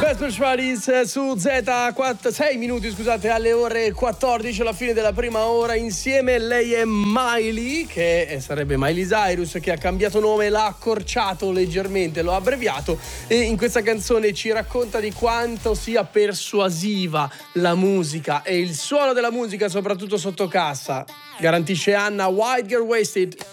Special Fridays su Z, 6 minuti scusate alle ore 14, alla fine della prima ora insieme. Lei è Miley, che sarebbe Miley Cyrus, che ha cambiato nome, l'ha accorciato leggermente, l'ha abbreviato, e in questa canzone ci racconta di quanto sia persuasiva la musica e il suono della musica, soprattutto sotto cassa. Garantisce Anna, White Girl Wasted.